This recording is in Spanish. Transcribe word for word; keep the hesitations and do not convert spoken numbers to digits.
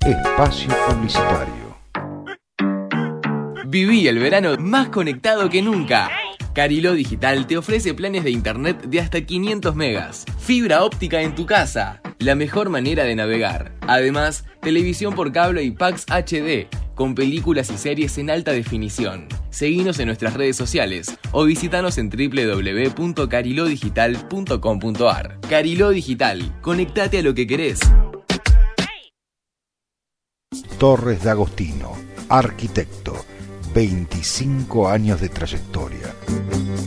Espacio publicitario. Viví el verano más conectado que nunca. Cariló Digital te ofrece planes de internet de hasta quinientos megas, fibra óptica en tu casa, la mejor manera de navegar. Además, televisión por cable y packs H D, con películas y series en alta definición. Seguinos en nuestras redes sociales o visitanos en doble u doble u doble u punto cariló digital punto com punto a r. Cariló Digital, conectate a lo que querés. Torres D'Agostino, arquitecto, veinticinco años de trayectoria.